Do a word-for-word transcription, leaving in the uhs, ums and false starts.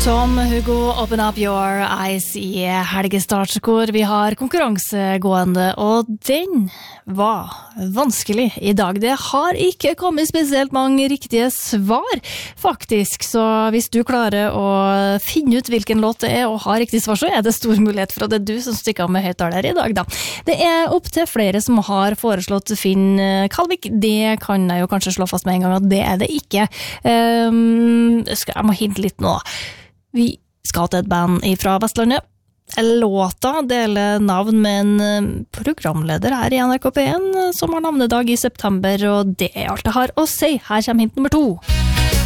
Tom Hugo, open up your eyes i helgestartskor. Vi har konkurranse gående, og den var vanskelig i dag. Det har ikke kommet spesielt mange riktige svar, faktisk. Så hvis du klarer å finne ut hvilken låt det er og har riktig svar, så er det stor mulighet for at det er du som stikker av med høyttaler i dag, da. Det er opp til flere som har foreslått Finn Kalvik. Det kan jeg jo kanskje slå fast med en gang at det er det ikke. Um, skal, jeg må hinte litt nå. Vi skal til et band fra Vestlandet. Låta deler navn med en programleder her i NRK P en som har navnedag i september, og det er alt jeg har å si. Her kommer hint nummer to.